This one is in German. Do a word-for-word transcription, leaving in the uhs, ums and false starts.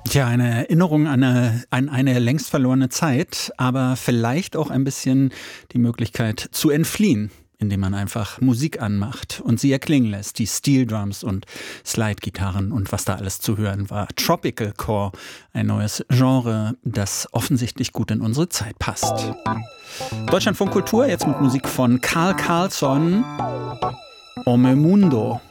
Tja, eine Erinnerung an eine, an eine längst verlorene Zeit, aber vielleicht auch ein bisschen die Möglichkeit zu entfliehen, indem man einfach Musik anmacht und sie erklingen lässt. Die Steel Drums und Slide-Gitarren und was da alles zu hören war. Tropical Core, ein neues Genre, das offensichtlich gut in unsere Zeit passt. Deutschlandfunk Kultur, jetzt mit Musik von Karl Carlsson, Ome Mundo.